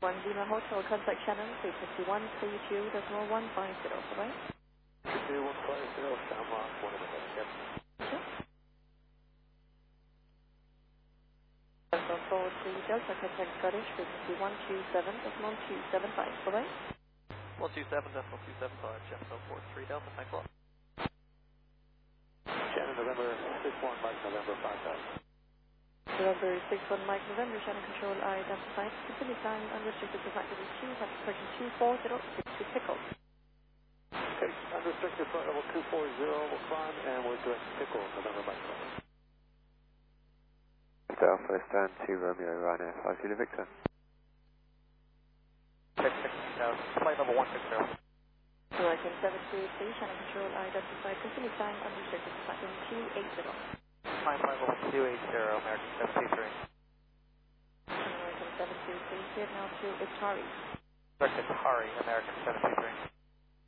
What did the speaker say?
1 Lima Hotel, contact Shannon, 35132.150, bye-bye. 32150, Shamrock, 1 minute, yep. Sure. Delta 43 Delta, contact Scottish, frequency 127.275, bye-bye. 127.275, Jefferson 43 Delta, thanks a lot. Shannon, November 61, Mike, November 5000. November 61 Mike, November, Shannon Control, I identified. Continue flying unrestricted to factor 2, approaching 240, to Pickle. Okay, unrestricted flight level 240, we'll climb, and we're direct Pickle, November, Mike, November. Alpha, stand 2 Romeo, Ryanair, 5 Zulu Victor. Check 60,000, flight level 160. American 733, Shannon Control, I identified. Continue flying unrestricted to factor 280. Flight level 280, American 723. American 733, cleared now to Itari. Direct Itari, American 723.